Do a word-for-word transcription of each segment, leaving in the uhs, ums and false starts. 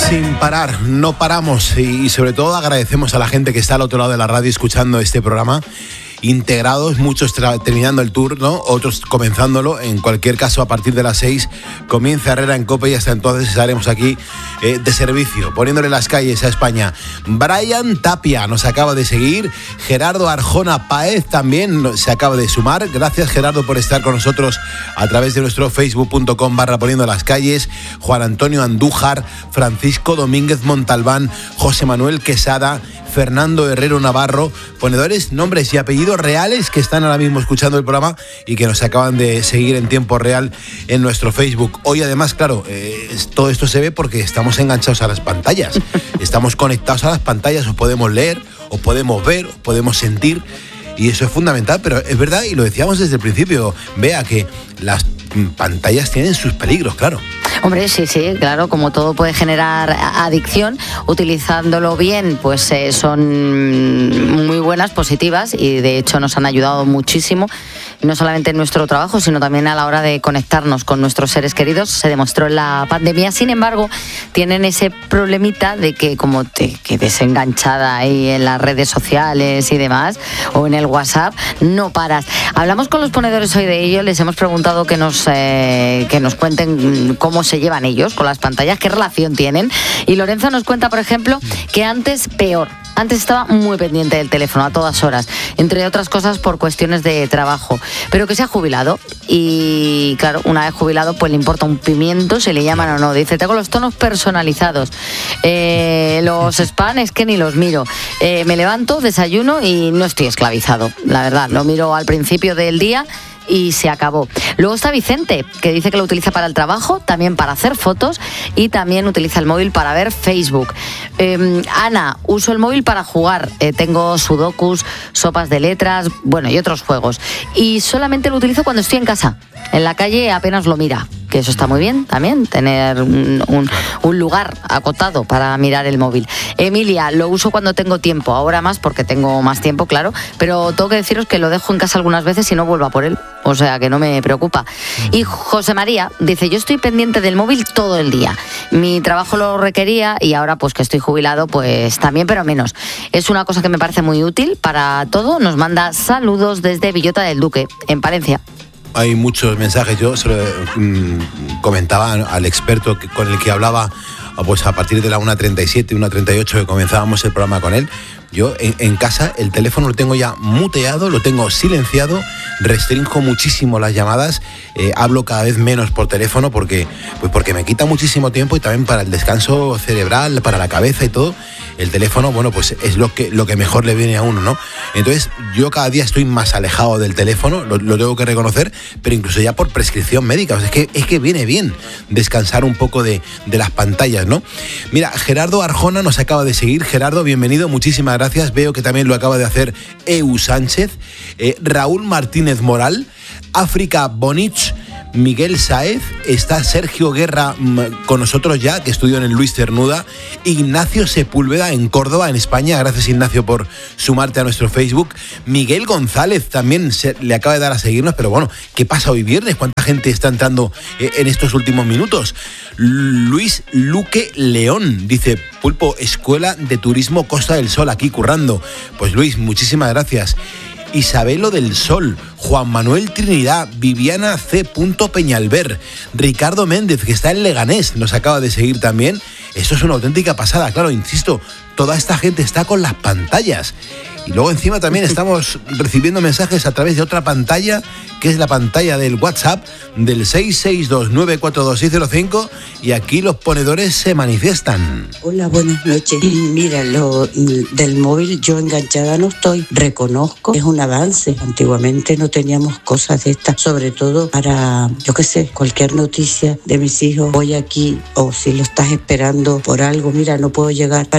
Sin parar, no paramos y sobre todo agradecemos a la gente que está al otro lado de la radio escuchando este programa, integrados, muchos tra- terminando el tour, ¿no? Otros comenzándolo. En cualquier caso, a partir de las seis comienza Herrera en COPE y hasta entonces estaremos aquí eh, de servicio, poniéndole las calles a España. Brian Tapia nos acaba de seguir, Gerardo Arjona Páez también se acaba de sumar. Gracias, Gerardo, por estar con nosotros a través de nuestro facebook punto com barra poniendo las calles. Juan Antonio Andújar, Francisco Domínguez Montalbán, José Manuel Quesada, Fernando Herrero Navarro, ponedores, nombres y apellidos reales que están ahora mismo escuchando el programa y que nos acaban de seguir en tiempo real en nuestro Facebook. Hoy además, claro, eh, todo esto se ve porque estamos enganchados a las pantallas, estamos conectados a las pantallas, os podemos leer, os podemos ver, os podemos sentir y eso es fundamental, pero es verdad y lo decíamos desde el principio, vea que las pantallas tienen sus peligros, claro. Hombre, sí, sí, claro, como todo puede generar adicción, utilizándolo bien, pues eh, son muy buenas, positivas y de hecho nos han ayudado muchísimo, no solamente en nuestro trabajo, sino también a la hora de conectarnos con nuestros seres queridos. Se demostró en la pandemia, sin embargo, tienen ese problemita de que como te quedes enganchada ahí en las redes sociales y demás, o en el WhatsApp, no paras. Hablamos con los ponedores hoy de ello, les hemos preguntado que nos, eh, que nos cuenten cómo se llevan ellos con las pantallas, qué relación tienen. Y Lorenzo nos cuenta, por ejemplo, que antes peor. Antes estaba muy pendiente del teléfono a todas horas, entre otras cosas por cuestiones de trabajo, pero que se ha jubilado y claro, una vez jubilado pues le importa un pimiento si le llaman o no. Dice, tengo los tonos personalizados, eh, los spam es que ni los miro, eh, me levanto, desayuno y no estoy esclavizado, la verdad, lo miro al principio del día y se acabó. Luego está Vicente, que dice que lo utiliza para el trabajo, también para hacer fotos y también utiliza el móvil para ver Facebook. Eh, Ana, uso el móvil para jugar, eh, tengo sudokus, sopas de letras, bueno, y otros juegos. Y solamente lo utilizo cuando estoy en casa. En la calle apenas lo mira, que eso está muy bien también, tener un, un, un lugar acotado para mirar el móvil. Emilia, lo uso cuando tengo tiempo, ahora más porque tengo más tiempo, claro, pero tengo que deciros que lo dejo en casa algunas veces y no vuelvo a por él, o sea que no me preocupa. Y José María dice, yo estoy pendiente del móvil todo el día, mi trabajo lo requería y ahora pues que estoy jubilado pues también, pero menos. Es una cosa que me parece muy útil para todo. Nos manda saludos desde Villota del Duque, en Palencia. Hay muchos mensajes, yo se lo mmm, comentaba al experto que, con el que hablaba pues a partir de la una treinta y siete, una treinta y ocho que comenzábamos el programa con él. Yo en, en casa el teléfono lo tengo ya muteado, lo tengo silenciado, restringo muchísimo las llamadas, eh, hablo cada vez menos por teléfono porque, pues porque me quita muchísimo tiempo y también para el descanso cerebral, para la cabeza y todo. El teléfono, bueno, pues es lo que, lo que mejor le viene a uno, ¿no? Entonces yo cada día estoy más alejado del teléfono, lo, lo tengo que reconocer, pero incluso ya por prescripción médica. O sea, es que, es que viene bien descansar un poco de, de las pantallas, ¿no? Mira, Gerardo Arjona nos acaba de seguir. Gerardo, bienvenido, muchísimas gracias. Veo que también lo acaba de hacer Eu Sánchez, eh, Raúl Martínez Moral, África Bonich, Miguel Sáez, está Sergio Guerra con nosotros ya, que estudió en el Luis Cernuda, Ignacio Sepúlveda en Córdoba, en España. Gracias, Ignacio, por sumarte a nuestro Facebook. Miguel González también se, le acaba de dar a seguirnos, pero bueno, ¿qué pasa hoy viernes? ¿Cuánta gente está entrando eh, en estos últimos minutos? Luis Luque León dice, Pulpo, Escuela de Turismo Costa del Sol, aquí currando. Pues Luis, muchísimas gracias. Isabelo del Sol, Juan Manuel Trinidad, Viviana C. Peñalver, Ricardo Méndez, que está en Leganés, nos acaba de seguir también. Esto es una auténtica pasada, claro, insisto, toda esta gente está con las pantallas. Y luego encima también estamos recibiendo mensajes a través de otra pantalla, que es la pantalla del WhatsApp del seis seis dos nueve cuatro dos seis cero cinco, y aquí los ponedores se manifiestan. Hola, buenas noches. Mira, lo del móvil yo enganchada no estoy, reconozco, es un avance. Antiguamente no teníamos cosas de estas, sobre todo para, yo qué sé, cualquier noticia de mis hijos, voy aquí, o si lo estás esperando por algo, mira, no puedo llegar. Para eso sí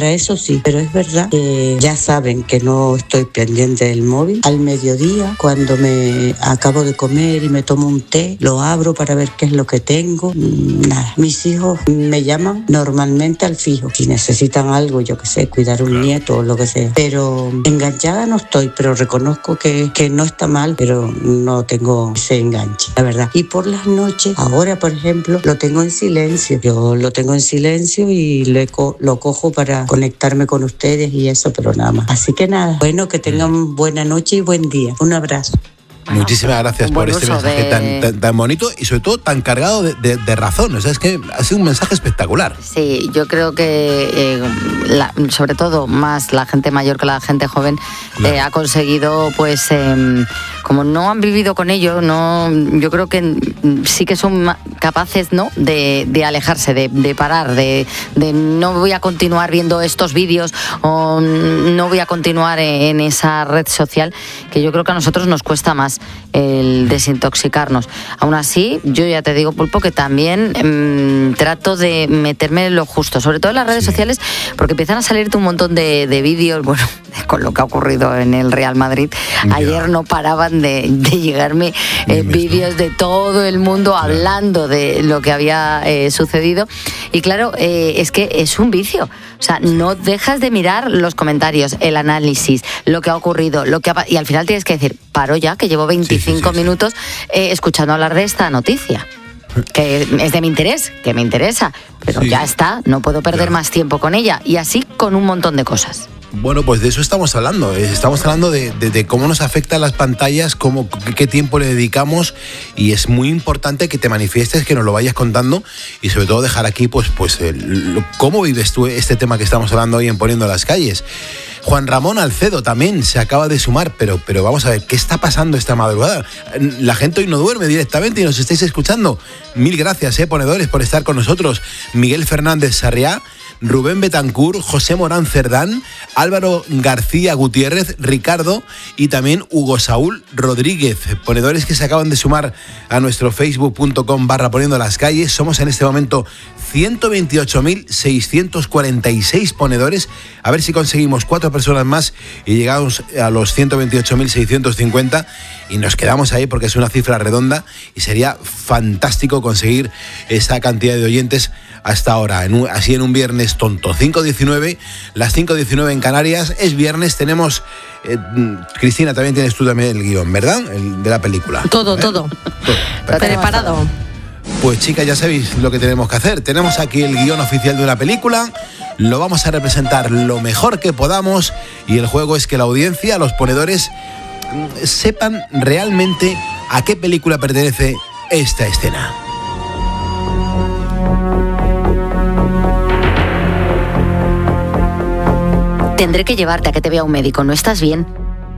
sí. Pero es verdad que ya saben que no estoy pendiente del móvil. Al mediodía, cuando me acabo de comer y me tomo un té, lo abro para ver qué es lo que tengo. Nada, mis hijos me llaman normalmente al fijo. Si necesitan algo, yo qué sé, cuidar un nieto o lo que sea. Pero enganchada no estoy, pero reconozco que, que no está mal, pero no tengo ese enganche, la verdad. Y por las noches, ahora por ejemplo, lo tengo en silencio. Yo lo tengo en silencio y le co- lo cojo para conectarme con ustedes y eso, pero nada más. Así que nada, bueno, que tengan buena noche y buen día. Un abrazo. Bueno, muchísimas gracias por este mensaje de... tan, tan, tan bonito y sobre todo tan cargado de, de, de razón. O sea, es que ha sido un mensaje espectacular. Sí, yo creo que eh, la, sobre todo más la gente mayor que la gente joven claro. eh, ha conseguido, pues, eh, como no han vivido con ello, no, yo creo que sí que son capaces, ¿no?, de, de alejarse, de, de parar, de, de no voy a continuar viendo estos vídeos o no voy a continuar en esa red social, que yo creo que a nosotros nos cuesta más el desintoxicarnos. Aún así, yo ya te digo, Pulpo, que también mmm, trato de meterme en lo justo, sobre todo en las redes sí. sociales, porque empiezan a salirte un montón de, de vídeos, bueno, con lo que ha ocurrido en el Real Madrid. Ya. Ayer no paraban de, de llegarme eh, vídeos de todo el mundo claro. hablando de lo que había eh, sucedido. Y claro, eh, es que es un vicio. O sea, no dejas de mirar los comentarios, el análisis, lo que ha ocurrido, lo que ha, y al final tienes que decir, paro ya, que llevo veinticinco sí, sí, sí, minutos eh, escuchando hablar de esta noticia, que es de mi interés, que me interesa, pero sí. ya está, no puedo perder claro. más tiempo con ella, y así con un montón de cosas. Bueno, pues de eso estamos hablando. Estamos hablando de, de, de cómo nos afectan las pantallas, cómo, qué tiempo le dedicamos, y es muy importante que te manifiestes, que nos lo vayas contando y sobre todo dejar aquí pues, pues el, cómo vives tú este tema que estamos hablando hoy en Poniendo las Calles. Juan Ramón Alcedo también se acaba de sumar, pero, pero vamos a ver, ¿qué está pasando esta madrugada? La gente hoy no duerme directamente y nos estáis escuchando. Mil gracias, eh, ponedores, por estar con nosotros. Miguel Fernández Sarriá, Rubén Betancur, José Morán Cerdán, Álvaro García Gutiérrez, Ricardo y también Hugo Saúl Rodríguez, ponedores que se acaban de sumar a nuestro facebook punto com barra Poniendo las Calles. Somos en este momento ciento veintiocho mil seiscientos cuarenta y seis ponedores. A ver si conseguimos cuatro personas más y llegamos a los ciento veintiocho mil seiscientos cincuenta y nos quedamos ahí porque es una cifra redonda y sería fantástico conseguir esa cantidad de oyentes hasta ahora, en un, así en un viernes tonto. cinco diecinueve, las cinco diecinueve en Canarias, es viernes, tenemos... Eh, Cristina, también tienes tú también el guión, ¿verdad? El de la película. Todo, ¿eh? todo. todo. Preparado. Pues chicas, ya sabéis lo que tenemos que hacer. Tenemos aquí el guión oficial de una película, lo vamos a representar lo mejor que podamos y el juego es que la audiencia, los ponedores, sepan realmente a qué película pertenece esta escena. Tendré que llevarte a que te vea un médico, ¿no estás bien?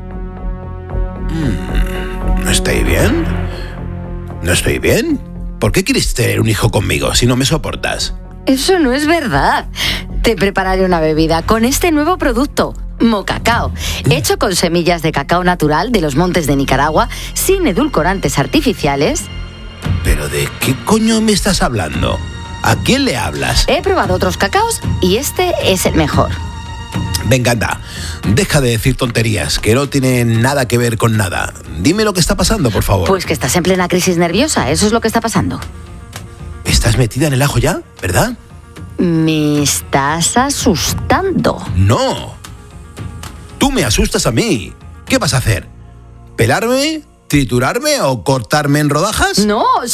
¿No estoy bien? ¿No estoy bien? ¿Por qué quieres tener un hijo conmigo si no me soportas? Eso no es verdad. Te prepararé una bebida con este nuevo producto, Mocacao, hecho con semillas de cacao natural de los montes de Nicaragua, sin edulcorantes artificiales. ¿Pero de qué coño me estás hablando? ¿A quién le hablas? He probado otros cacaos y este es el mejor. Venga, anda, deja de decir tonterías, que no tiene nada que ver con nada. Dime lo que está pasando, por favor. Pues que estás en plena crisis nerviosa, eso es lo que está pasando. ¿Estás metida en el ajo ya, verdad? Me estás asustando. No, tú me asustas a mí. ¿Qué vas a hacer? ¿Pelarme? ¿Triturarme o cortarme en rodajas? No,